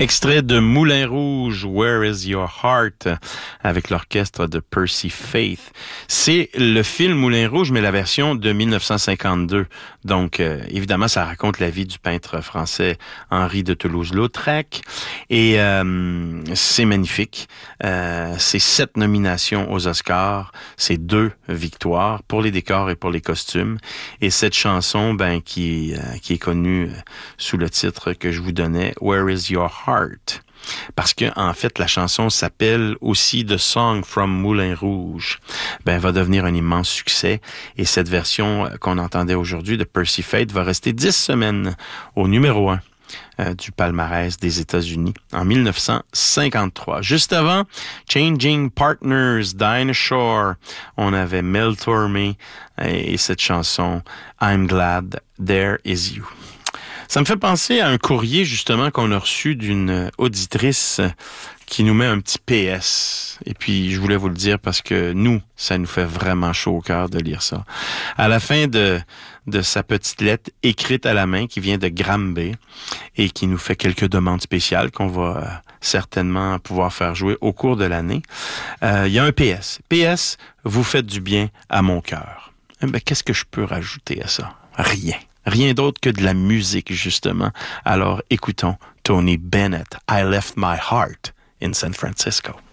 Extrait de Moulin Rouge, Where is Your Heart, avec l'orchestre de Percy Faith. C'est le film Moulin Rouge, mais la version de 1952. Donc, évidemment, ça raconte la vie du peintre français Henri de Toulouse-Lautrec. Et c'est magnifique. C'est 7 nominations aux Oscars. C'est 2 victoires pour les décors et pour les costumes. Et cette chanson, qui est connue sous le titre que je vous donnais, Where is Your Heart? Parce que, en fait, la chanson s'appelle aussi The Song from Moulin Rouge. Va devenir un immense succès. Et cette version qu'on entendait aujourd'hui de Percy Faith va rester 10 semaines au numéro 1 du palmarès des États-Unis en 1953. Juste avant, Changing Partners, Dinah Shore, on avait Mel Tormé et cette chanson I'm Glad There Is You. Ça me fait penser à un courrier, justement, qu'on a reçu d'une auditrice qui nous met un petit PS. Et puis, je voulais vous le dire parce que nous, ça nous fait vraiment chaud au cœur de lire ça. À la fin de sa petite lettre écrite à la main qui vient de Granby et qui nous fait quelques demandes spéciales qu'on va certainement pouvoir faire jouer au cours de l'année, il y a un PS. PS, vous faites du bien à mon cœur. Qu'est-ce que je peux rajouter à ça? Rien. Rien d'autre que de la musique, justement. Alors, écoutons Tony Bennett, I Left My Heart in San Francisco.